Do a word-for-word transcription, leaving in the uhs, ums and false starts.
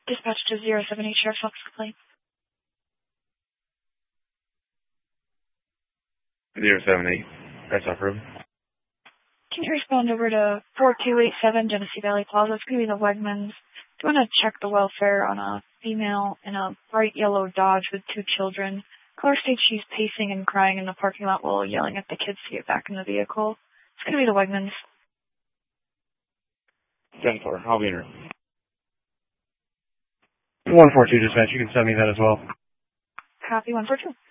Dispatch to zero seven eight Sheriff's Office complaint. zero seven eight. That's approved. Can you respond over to four two eight seven Genesee Valley Plaza? It's going to be the Wegmans. Do you want to check the welfare on a female in a bright yellow Dodge with two children? Caller states she's pacing and crying in the parking lot while yelling at the kids to get back in the vehicle. It's going to be the Wegmans. ten four. I'll be in her. one four two dispatch. You can send me that as well. Copy one four two.